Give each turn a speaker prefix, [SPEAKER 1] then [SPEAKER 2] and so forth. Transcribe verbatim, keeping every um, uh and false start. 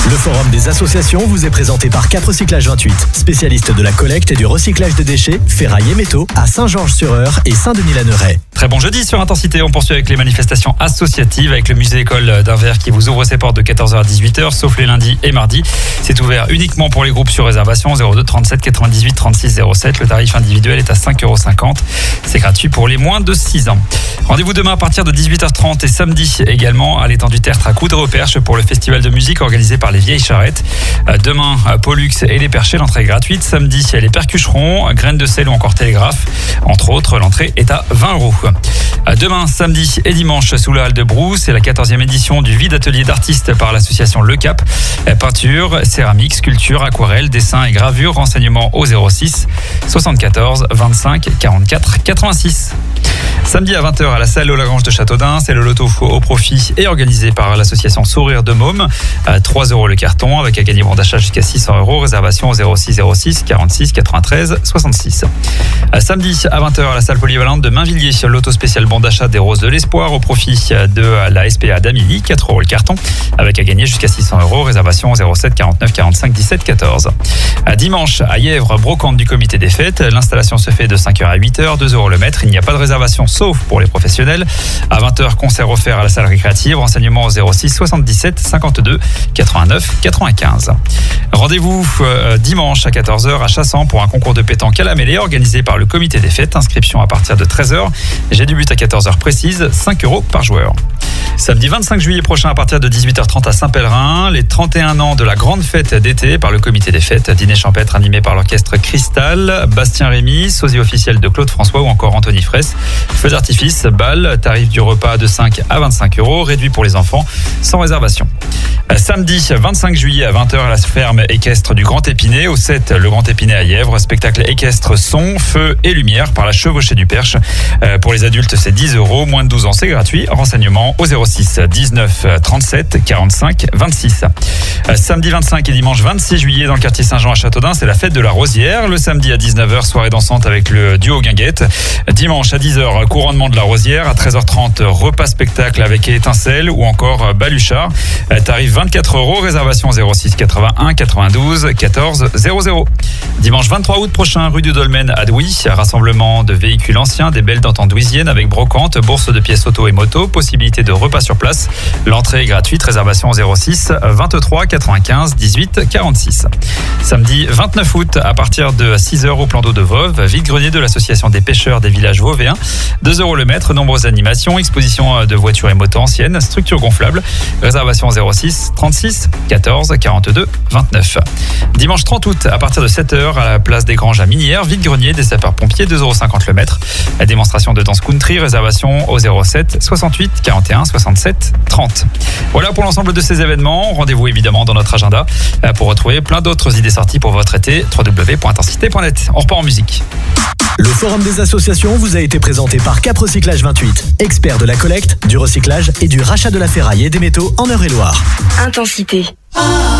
[SPEAKER 1] Le forum des associations vous est présenté par Cap Recyclage vingt-huit, spécialiste de la collecte et du recyclage de déchets, ferraille et métaux à Saint-Georges-sur-Eure et Saint-Denis-la-Neuraie.
[SPEAKER 2] Très bon jeudi sur Intensité, on poursuit avec les manifestations associatives avec le musée école d'Anvers qui vous ouvre ses portes de quatorze heures à dix-huit heures, sauf les lundis et mardis. C'est ouvert uniquement pour les groupes sur réservation zéro deux trente-sept quatre-vingt-dix-huit trente-six zéro sept. Le tarif individuel est à cinq euros cinquante. C'est gratuit pour les moins de six ans. Rendez-vous demain à partir de dix-huit heures trente et samedi également à l'étang du Tertre à Coudray-au-Perche pour le festival de musique organisé par les Vieilles Charrettes. Demain, Pollux et les Perchés, l'entrée est gratuite. Samedi, les Percucherons, Graines de sel ou encore Télégraphe. Entre autres, l'entrée est à vingt euros. Demain, samedi et dimanche, sous la halle de Brou, c'est la quatorzième édition du vide atelier d'artistes par l'association Le Cap. Peinture, céramique, sculpture, aquarelle, dessin et gravure. Renseignements au zéro six soixante-quatorze vingt-cinq quarante-quatre quatre-vingt-six. Samedi à vingt heures à la salle Lagrange de Châteaudun, c'est le loto au profit et organisé par l'association Sourire de Môme. À trois euros le carton avec un gagné bon d'achat jusqu'à six cents euros. Réservation au zéro six zéro six quarante-six quatre-vingt-treize soixante-six. Samedi à vingt heures à la salle polyvalente de Mainvilliers, loto spécial bon d'achat des Roses de l'Espoir au profit de la S P A d'Amélie. quatre euros le carton avec à gagner jusqu'à six cents euros. Réservation au zéro sept quarante-neuf quarante-cinq dix-sept quatorze. Dimanche à Yèvres, brocante du comité des fêtes. L'installation se fait de cinq heures à huit heures, deux euros le mètre. Il n'y a pas de réservation sauf pour les professionnels. À vingt heures, concert offert à la salle récréative. Renseignements au zéro six soixante-dix-sept cinquante-deux quatre-vingt-neuf quatre-vingt-quinze. Rendez-vous euh, dimanche à quatorze heures à Chassan pour un concours de pétanque à la mêlée organisé par le comité des fêtes. Inscription à partir de treize heures. J'ai du but à quatorze heures précise, cinq euros par joueur. Samedi vingt-cinq juillet prochain à partir de dix-huit heures trente à Saint-Pèlerin, les trente et un ans de la grande fête d'été par le comité des fêtes. Dîner champêtre animé par l'orchestre Cristal, Bastien Rémy, sosie officiel de Claude François ou encore Anthony Fraisse. Feux d'artifice, bal, tarif du repas de cinq à vingt-cinq euros, réduit pour les enfants, sans réservation. Samedi vingt-cinq juillet à vingt heures à la ferme équestre du Grand Épinay, au sept le Grand Épinay à Yèvres, spectacle équestre son, feu et lumière par la Chevauchée du Perche. Pour les adultes c'est dix euros, moins de douze ans c'est gratuit. Renseignements au zéro six dix-neuf trente-sept quarante-cinq vingt-six. Samedi vingt-cinq et dimanche vingt-six juillet dans le quartier Saint-Jean à Châteaudun, c'est la fête de la Rosière. Le samedi à dix-neuf heures, soirée dansante avec le duo Guinguette. Dimanche à dix heures, couronnement de la Rosière. À treize heures trente, repas spectacle avec étincelle ou encore Baluchard. Tarif vingt-quatre euros, réservation zéro six quatre-vingt-un quatre-vingt-douze quatorze zéro zéro. Dimanche vingt-trois août prochain, rue du Dolmen à Douy, rassemblement de véhicules anciens, des belles dents andouisiennes avec brocante, bourse de pièces auto et moto, possibilité de repas sur place. L'entrée est gratuite, réservation zéro six vingt-trois quatre-vingt-quinze dix-huit quarante-six. Samedi vingt-neuf août à partir de six heures au plan d'eau de Voves, vide-grenier de l'association des pêcheurs des villages vauvéens. deux euros le mètre, nombreuses animations, exposition de voitures et motos anciennes, structure gonflable. Réservation zéro six trente-six quatorze quarante-deux vingt-neuf. Dimanche trente août à partir de sept heures à la place des Granges à Minières, vide-grenier des sapeurs-pompiers, deux euros cinquante le mètre. La démonstration de danse country, réservation au zéro sept soixante-huit quarante et un soixante-sept trente. Voilà pour l'ensemble de ces événements. Rendez-vous évidemment dans notre agenda pour retrouver plein d'autres idées sorties pour votre été. w w w point intensité point net. On repart en musique.
[SPEAKER 1] Le forum des associations vous a été présenté par Cap Recyclage vingt-huit, expert de la collecte, du recyclage et du rachat de la ferraille et des métaux en Eure-et-Loire.
[SPEAKER 3] Intensité.